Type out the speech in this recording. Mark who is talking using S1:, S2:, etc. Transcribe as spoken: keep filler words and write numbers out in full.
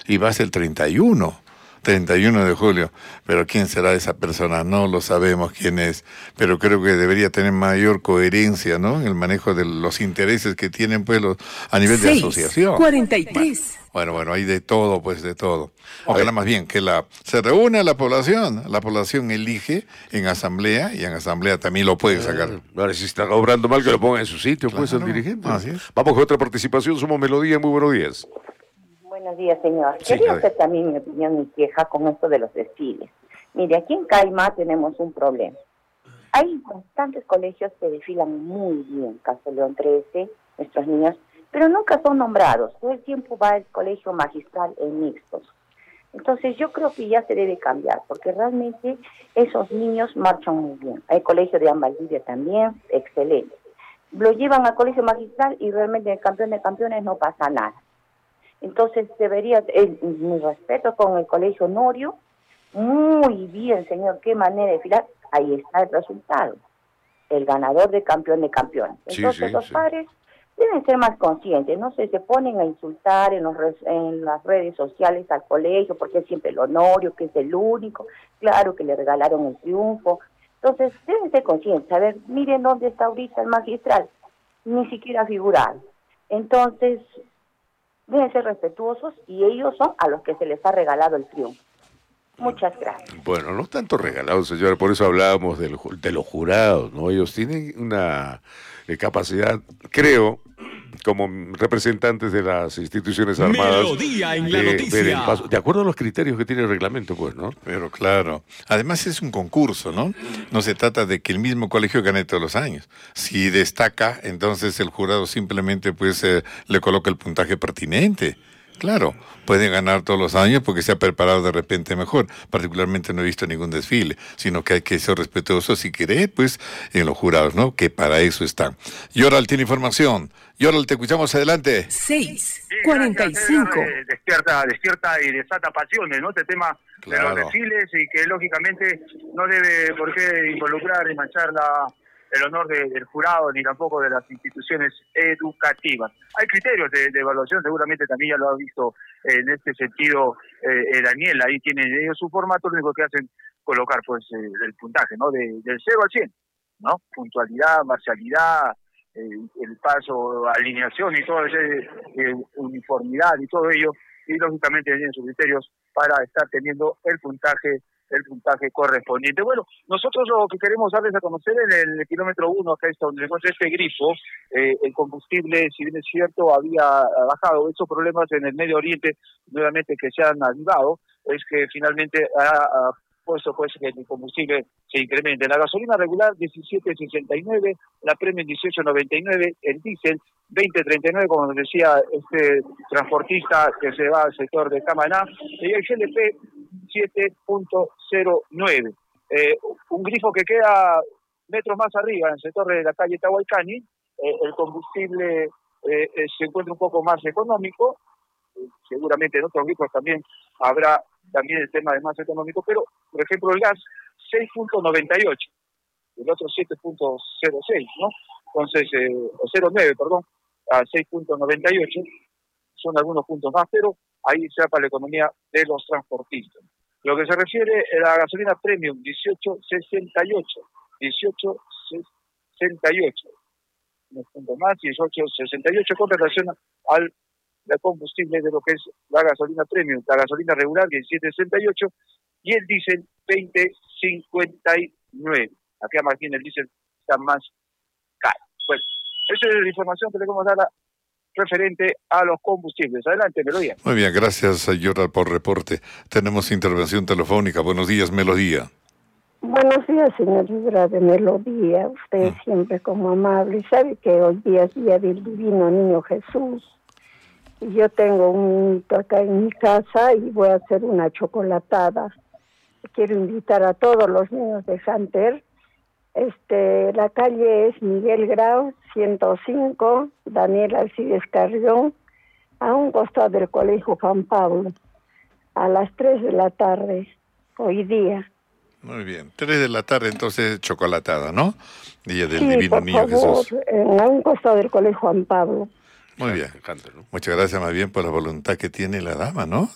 S1: y vas el treinta y uno. treinta y uno de julio, pero ¿quién será esa persona? No lo sabemos quién es, pero creo que debería tener mayor coherencia, ¿no? En el manejo de los intereses que tienen, pues, los, a nivel de asociación.
S2: cuarenta y tres.
S1: Bueno, bueno, bueno, hay de todo, pues, de todo. Ojalá más bien que la se reúna la población, la población elige en asamblea, y en asamblea también lo puede sacar.
S3: Ahora, si está obrando mal, que lo ponga en su sitio, pues, el dirigente.
S1: Así es.
S3: Vamos con otra participación, somos Melodía, muy buenos días.
S4: Buenos días, señor.
S1: Sí,
S4: Quería
S1: claro.
S4: hacer también mi opinión, mi queja con esto de los desfiles. Mire, aquí en Caima tenemos un problema. Hay bastantes colegios que desfilan muy bien, Caso León trece, nuestros niños, pero nunca son nombrados. Todo el tiempo va el colegio magistral en mixtos. Entonces yo creo que ya se debe cambiar, porque realmente esos niños marchan muy bien. Hay colegio de Ambaldivia también, excelente. Lo llevan al colegio magistral y realmente en el campeón de campeones no pasa nada. Entonces debería, eh, mi respeto con el colegio Norio, muy bien, señor, qué manera de desfilar, ahí está el resultado, el ganador de campeón de campeones. Entonces
S3: Sí, sí,
S4: los
S3: sí.
S4: padres deben ser más conscientes, no sé, se ponen a insultar en, los res, en las redes sociales al colegio, porque es siempre el Honorio, que es el único, claro que le regalaron el triunfo. Entonces deben ser conscientes, a ver, miren dónde está ahorita el magistral, ni siquiera figurado. Entonces deben ser respetuosos y ellos son a los que se les ha regalado el triunfo. Muchas gracias.
S3: Bueno, no tanto regalado, señora, por eso hablábamos del ju- de los jurados, ¿no? Ellos tienen una eh, capacidad, creo, como representantes de las instituciones armadas,
S2: Melodía en la
S3: de
S2: noticia.
S3: ver el paso, de acuerdo a los criterios que tiene el reglamento, pues, ¿no?
S1: Pero claro, además es un concurso, ¿no? No se trata de que el mismo colegio gane todos los años. Si destaca, entonces el jurado simplemente pues eh, le coloca el puntaje pertinente. Claro, puede ganar todos los años porque se ha preparado de repente mejor. Particularmente no he visto ningún desfile, sino que hay que ser respetuosos y querer, pues, en los jurados, ¿no? Que para eso están. Yoral tiene información. Yoral, te escuchamos adelante.
S2: seis,
S5: Sí,
S2: cuarenta y
S5: gracias,
S2: cinco.
S5: eh, despierta, despierta y desata pasiones, ¿no? Este tema
S1: Claro.
S5: de los desfiles y que lógicamente no debe por qué involucrar y manchar la, el honor de- del jurado ni tampoco de las instituciones educativas. Hay criterios de, de evaluación, seguramente también ya lo ha visto eh, en este sentido eh, eh, Daniel, ahí tienen ellos su formato, lo único que hacen colocar pues eh, el puntaje, ¿no? De, del cero al cien, ¿no? Puntualidad, marcialidad, eh, el paso, alineación y todo ese, eh, uniformidad y todo ello, y lógicamente tienen sus criterios para estar teniendo el puntaje el puntaje correspondiente. Bueno, nosotros lo que queremos darles a conocer en el kilómetro uno, acá está donde se encuentra este grifo, eh, el combustible, si bien es cierto, había bajado. Estos problemas en el Medio Oriente, nuevamente que se han avivado, es que finalmente ha, ha puesto pues que el combustible se incremente. La gasolina regular diecisiete sesenta y nueve, la premium dieciocho noventa y nueve, el diésel veinte treinta y nueve, como nos decía este transportista que se va al sector de Camaná, y el G L P siete punto cero nueve. Eh, un grifo que queda metros más arriba, en el sector de la calle Tahuaycani, eh, el combustible eh, eh, se encuentra un poco más económico, eh, seguramente en otros grifos también habrá también el tema de más económico, pero por ejemplo el gas seis punto noventa y ocho, el otro siete punto cero seis, ¿no? Entonces, eh, o cero nueve, perdón, a seis punto noventa y ocho, son algunos puntos más, pero ahí se para la economía de los transportistas. Lo que se refiere a la gasolina premium, dieciocho sesenta y ocho, dieciocho sesenta y ocho, unos puntos más, dieciocho sesenta y ocho con relación al el combustible de lo que es la gasolina premium, la gasolina regular diecisiete sesenta y ocho y el diésel veinte cincuenta y nueve. Acá más bien el diésel está más caro. Bueno, esa es la información que le vamos a dar a, referente a los combustibles. Adelante, Melodía.
S1: Muy bien, gracias, Yoral, por reporte. Tenemos intervención telefónica. Buenos días, Melodía.
S6: Buenos días, señorita de Melodía. Usted
S1: Mm.
S6: siempre como amable. Sabe que hoy día es día del Divino Niño Jesús. Y yo tengo un niñito acá en mi casa y voy a hacer una chocolatada. Quiero invitar a todos los niños de Hunter. Este, la calle es Miguel Grau, ciento cinco, Daniel Alcides Carrión, a un costado del Colegio Juan Pablo, a las tres de la tarde, hoy día.
S1: Muy bien. Tres de la tarde, entonces, chocolatada, ¿no? Día del
S6: Sí,
S1: Divino
S6: por
S1: Niño
S6: favor,
S1: Jesús.
S6: en, a un costado del Colegio Juan Pablo.
S1: Muy bien.
S3: Hunter, ¿no?
S1: Muchas gracias más bien por la voluntad que tiene la dama, ¿no?